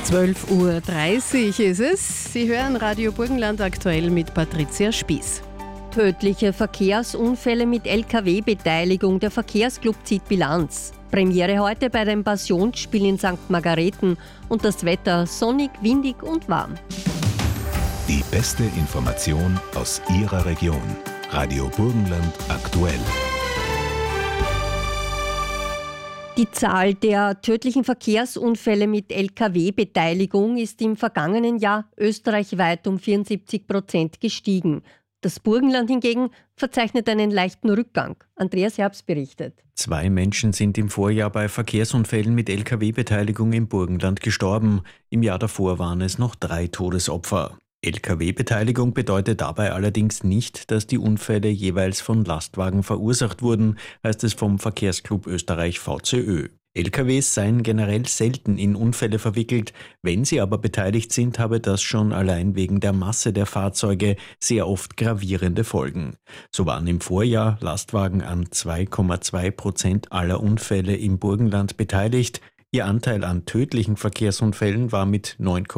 12:30 Uhr ist es. Sie hören Radio Burgenland aktuell mit Patricia Spieß. Tödliche Verkehrsunfälle mit LKW-Beteiligung. Der Verkehrsclub zieht Bilanz. Premiere heute bei dem Passionsspiel in St. Margareten. Und das Wetter sonnig, windig und warm. Die beste Information aus Ihrer Region. Radio Burgenland aktuell. Die Zahl der tödlichen Verkehrsunfälle mit Lkw-Beteiligung ist im vergangenen Jahr österreichweit um 74% gestiegen. Das Burgenland hingegen verzeichnet einen leichten Rückgang. Andreas Herbst berichtet. 2 Menschen sind im Vorjahr bei Verkehrsunfällen mit Lkw-Beteiligung im Burgenland gestorben. Im Jahr davor waren es noch 3 Todesopfer. Lkw-Beteiligung bedeutet dabei allerdings nicht, dass die Unfälle jeweils von Lastwagen verursacht wurden, heißt es vom Verkehrsclub Österreich VCÖ. LKWs seien generell selten in Unfälle verwickelt, wenn sie aber beteiligt sind, habe das schon allein wegen der Masse der Fahrzeuge sehr oft gravierende Folgen. So waren im Vorjahr Lastwagen an 2,2% aller Unfälle im Burgenland beteiligt. Ihr Anteil an tödlichen Verkehrsunfällen war mit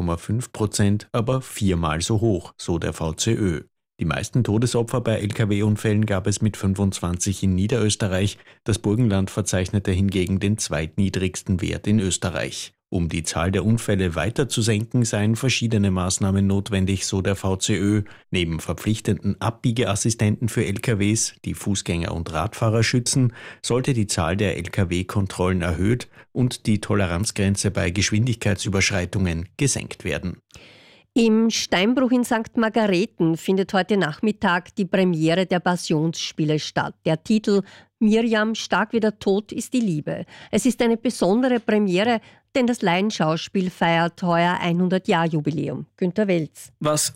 9,5% aber 4-mal so hoch, so der VCÖ. Die meisten Todesopfer bei Lkw-Unfällen gab es mit 25 in Niederösterreich. Das Burgenland verzeichnete hingegen den zweitniedrigsten Wert in Österreich. Um die Zahl der Unfälle weiter zu senken, seien verschiedene Maßnahmen notwendig, so der VCÖ. Neben verpflichtenden Abbiegeassistenten für LKWs, die Fußgänger und Radfahrer schützen, sollte die Zahl der Lkw-Kontrollen erhöht und die Toleranzgrenze bei Geschwindigkeitsüberschreitungen gesenkt werden. Im Steinbruch in St. Margareten findet heute Nachmittag die Premiere der Passionsspiele statt. Der Titel »Miriam, stark wie der Tod ist die Liebe«. Es ist eine besondere Premiere, denn das Laienschauspiel feiert heuer 100-Jahr-Jubiläum. Günter Welz. Was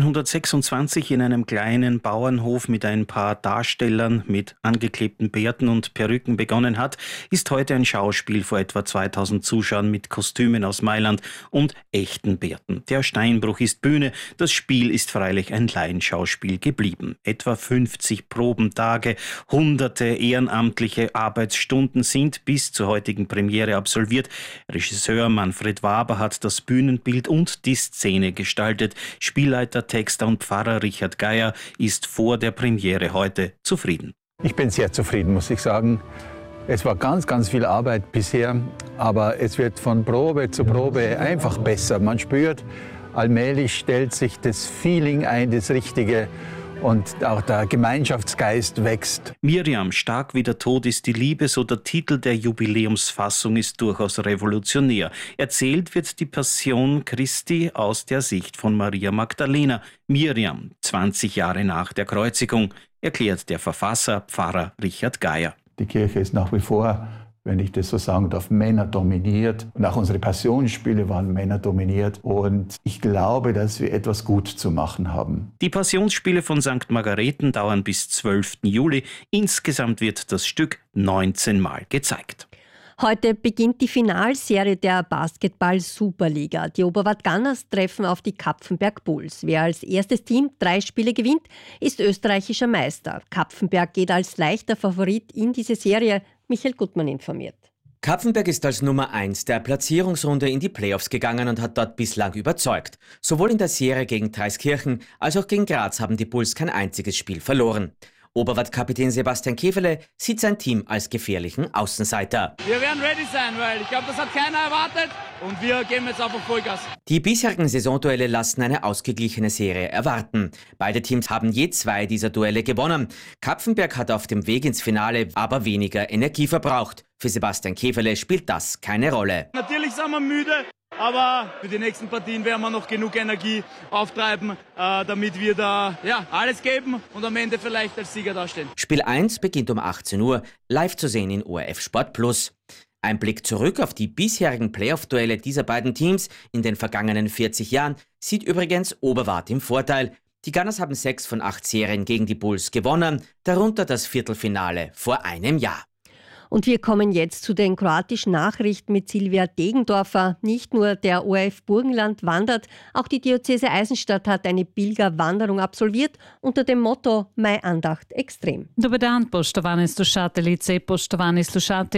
1926 in einem kleinen Bauernhof mit ein paar Darstellern mit angeklebten Bärten und Perücken begonnen hat, ist heute ein Schauspiel vor etwa 2000 Zuschauern mit Kostümen aus Mailand und echten Bärten. Der Steinbruch ist Bühne, das Spiel ist freilich ein Laienschauspiel geblieben. Etwa 50 Probentage, hunderte ehrenamtliche Arbeitsstunden sind bis zur heutigen Premiere absolviert. Regisseur Manfred Waber hat das Bühnenbild und die Szene gestaltet. Spielleiter, Texter und Pfarrer Richard Geier ist vor der Premiere heute zufrieden. Ich bin sehr zufrieden, muss ich sagen. Es war ganz viel Arbeit bisher, aber es wird von Probe zu Probe einfach besser. Man spürt, allmählich stellt sich das Feeling ein, das Richtige. Und auch der Gemeinschaftsgeist wächst. Miriam, stark wie der Tod ist die Liebe, so der Titel der Jubiläumsfassung ist durchaus revolutionär. Erzählt wird die Passion Christi aus der Sicht von Maria Magdalena. Miriam, 20 Jahre nach der Kreuzigung, erklärt der Verfasser, Pfarrer Richard Geier. Die Kirche ist nach wie vor, wenn ich das so sagen darf, männerdominiert. Und auch unsere Passionsspiele waren männerdominiert. Und ich glaube, dass wir etwas gut zu machen haben. Die Passionsspiele von St. Margareten dauern bis 12. Juli. Insgesamt wird das Stück 19 Mal gezeigt. Heute beginnt die Finalserie der Basketball-Superliga. Die Oberwart Gunners treffen auf die Kapfenberg Bulls. Wer als erstes Team 3 Spiele gewinnt, ist österreichischer Meister. Kapfenberg geht als leichter Favorit in diese Serie. Michael Gutmann informiert. Kapfenberg ist als Nummer 1 der Platzierungsrunde in die Playoffs gegangen und hat dort bislang überzeugt. Sowohl in der Serie gegen Traiskirchen als auch gegen Graz haben die Bulls kein einziges Spiel verloren. Oberwart-Kapitän Sebastian Kefele sieht sein Team als gefährlichen Außenseiter. Wir werden ready sein, weil ich glaube, das hat keiner erwartet und wir geben jetzt einfach Vollgas. Die bisherigen Saisonduelle lassen eine ausgeglichene Serie erwarten. Beide Teams haben je 2 dieser Duelle gewonnen. Kapfenberg hat auf dem Weg ins Finale aber weniger Energie verbraucht. Für Sebastian Kefele spielt das keine Rolle. Natürlich sind wir müde, aber für die nächsten Partien werden wir noch genug Energie auftreiben, damit wir da alles geben und am Ende vielleicht als Sieger dastehen. Spiel 1 beginnt um 18 Uhr, live zu sehen in ORF Sport Plus. Ein Blick zurück auf die bisherigen Playoff-Duelle dieser beiden Teams in den vergangenen 40 Jahren sieht übrigens Oberwart im Vorteil. Die Gunners haben 6 von 8 Serien gegen die Bulls gewonnen, darunter das Viertelfinale vor einem Jahr. Und wir kommen jetzt zu den kroatischen Nachrichten mit Silvia Degendorfer. Nicht nur der ORF Burgenland wandert, auch die Diözese Eisenstadt hat eine Pilgerwanderung absolviert unter dem Motto Mai Andacht extrem. Dobar dan, poštovane slušateljice i poštovani slušatelji.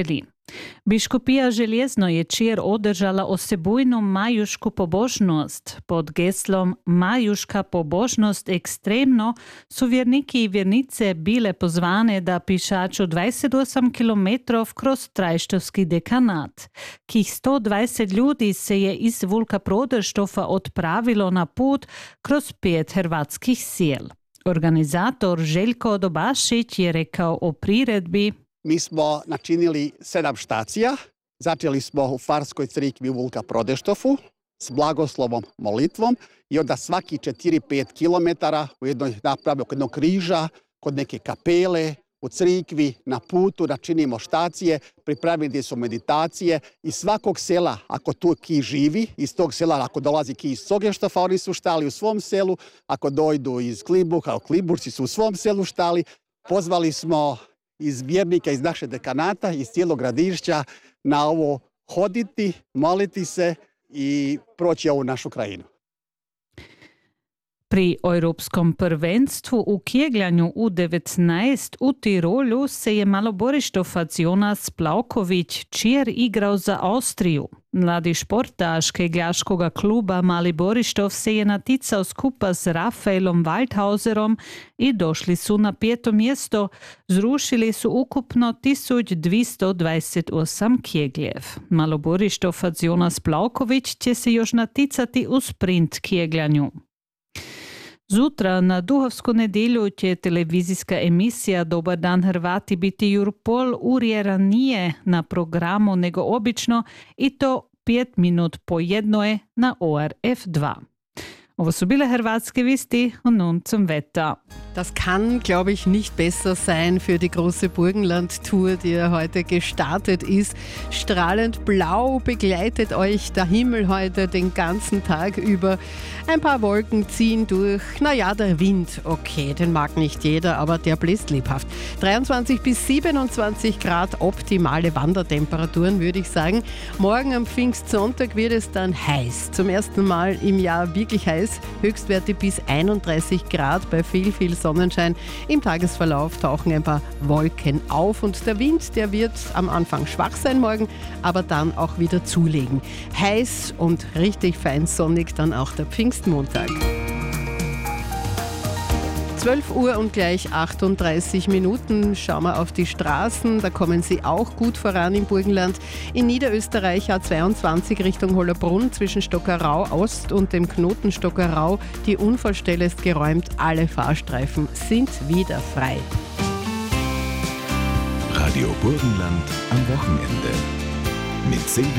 Biškupija Željezno je čir održala osebujnu majušku pobožnost. Pod geslom Majuška pobožnost ekstremno su vjerniki i vjernice bile pozvane da pišaču 28 km kroz Trajštovski dekanat. Kih 120 ljudi se je iz Vulka Prodrštofa odpravilo na put kroz 5 hrvatskih sjel. Organizator Željko Dobašić je rekao o priredbi: Mi smo načinili 7 štacija. Začeli smo u Farskoj crikvi u Vulka Prodeštofu s blagoslovom, molitvom i onda svaki 4-5 km u jednoj napravi kod jednog križa, kod neke kapele, u crikvi, na putu, načinimo štacije, pripremili su meditacije iz svakog sela, ako tu ki živi, iz tog sela, ako dolazi ki iz Sogeštofa, oni su štali u svom selu, ako dojdu iz Klimbuka, Klimburci su u svom selu štali. Pozvali smo iz vjernika, iz naše dekanata, iz cijelog gradišća na ovo hoditi, moliti se i proći ovu našu krajinu. Pri Europskom prvenstvu u kegljanju U19 u Tirolu se je maloborištofac Jonas Plavković čir igrao za Austriju. Mladi športaš kegljaškoga kluba Mali Borištov se je naticao skupa s Rafaelom Waldhauserom i došli su na 5. mjesto. Zrušili su ukupno 1228 kegljev. Maloborištofac Jonas Plavković će se još naticati u sprint kegljanju. Zutra na Duhovsku nedjelju će televizijska emisija Dobar dan Hrvati biti jurpol urje ranije na programu nego obično i to 5 minut po jednoje na ORF2. Ovo su bile hrvatske Vesti und nun zum Wetter. Das kann, glaube ich, nicht besser sein für die große Burgenland-Tour, die ja heute gestartet ist. Strahlend blau begleitet euch der Himmel heute den ganzen Tag über. Ein paar Wolken ziehen durch. Naja, der Wind, okay, den mag nicht jeder, aber der bläst lebhaft. 23 bis 27 Grad optimale Wandertemperaturen, würde ich sagen. Morgen am Pfingstsonntag wird es dann heiß. Zum ersten Mal im Jahr wirklich heiß. Höchstwerte bis 31 Grad bei viel Sonnenschein. Im Tagesverlauf tauchen ein paar Wolken auf und der Wind, der wird am Anfang schwach sein morgen, aber dann auch wieder zulegen. Heiß und richtig fein sonnig dann auch der Pfingstmontag. 12 Uhr und gleich 38 Minuten. Schauen wir auf die Straßen. Da kommen sie auch gut voran im Burgenland. In Niederösterreich A22 Richtung Hollerbrunn zwischen Stockerau Ost und dem Knoten Stockerau. Die Unfallstelle ist geräumt. Alle Fahrstreifen sind wieder frei. Radio Burgenland am Wochenende. Mit Silvia